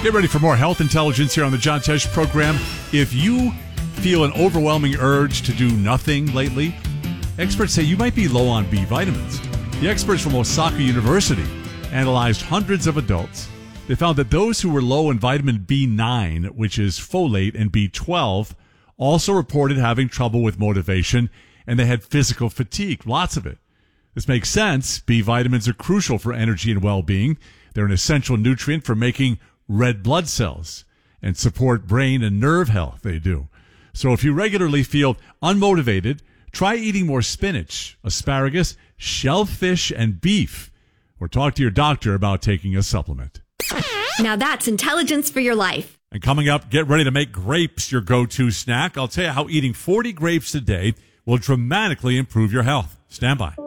Get ready for more health intelligence here on the John Tesh program. If you feel an overwhelming urge to do nothing lately, experts say you might be low on B vitamins. The experts from Osaka University analyzed hundreds of adults. They found that those who were low in vitamin B9, which is folate, and B12, also reported having trouble with motivation, and they had physical fatigue, lots of it. This makes sense. B vitamins are crucial for energy and well-being. They're an essential nutrient for making red blood cells and support brain and nerve health. They do. So if you regularly feel unmotivated, try eating more spinach, asparagus, shellfish, and beef, or talk to your doctor about taking a supplement. Now that's intelligence for your life. And coming up, get ready to make grapes your go-to snack. I'll tell you how eating 40 grapes a day will dramatically improve your health. Stand by.